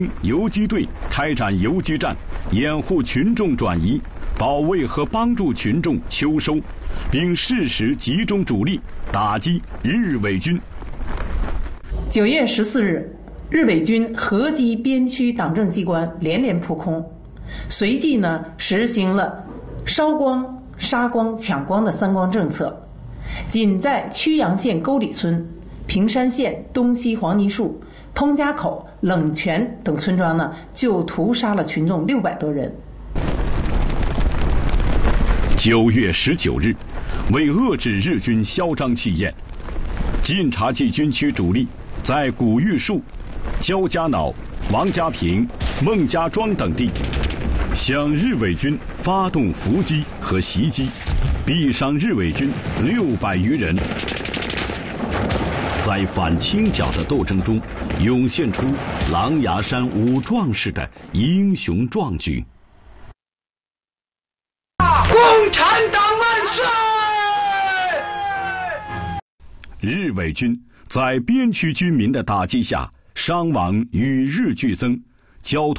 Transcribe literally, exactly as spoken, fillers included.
游击队开展游击战，掩护群众转移，保卫和帮助群众秋收，并适时集中主力打击日伪军。 九月十四日，日伪军合击边区党政机关，连连扑空，随即呢实行了烧光、杀光、抢光的三光政策。仅在曲阳县沟里村、平山县东西黄泥树、通家口、冷泉等村庄呢，就屠杀了群众六百多人。 九月十九日，为遏制日军嚣张气焰，晋察冀军区主力在古玉树、焦家脑、王家坪、孟家庄等地向日伪军发动伏击和袭击，毙伤日伪军六百余人。在反清剿的斗争中，涌现出狼牙山五壮士的英雄壮举。 共产党万岁！ 日伪军在边区军民的打击下，伤亡与日俱增，交通